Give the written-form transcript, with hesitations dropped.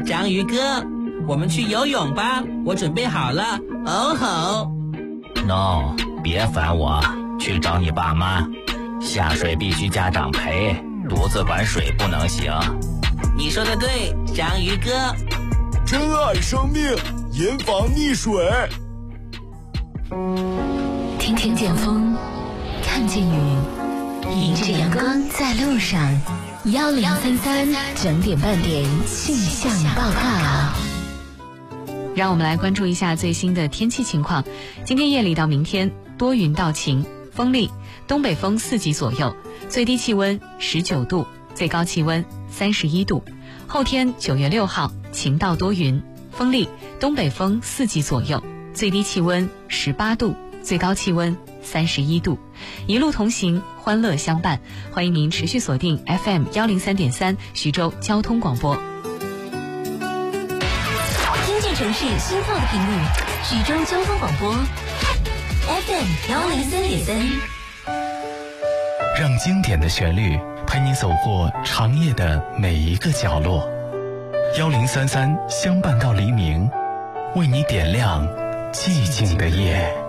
章鱼哥，我们去游泳吧，我准备好了。哦吼 ！No， 别烦我，去找你爸妈。下水必须家长陪，独自玩水不能行。 你说的对，章鱼哥。 珍爱生命，严防溺水。 听见风，看见雨，迎着阳光在路上。1033整点半点气象报告。 让我们来关注一下最新的天气情况。今天夜里到明天多云到晴，风力，东北风4级左右，最低气温19度，最高气温31度。后天9月6号晴到多云，风力，东北风4级左右，最低气温18度，最高气温31度。一路同行，欢乐相伴。欢迎您持续锁定 FM103.3 徐州交通广播。 听见城市心跳的频率，徐州交通广播 FM103.3。 让经典的旋律陪你走过长夜的每一个角落。1033相伴到黎明，为你点亮寂静的夜。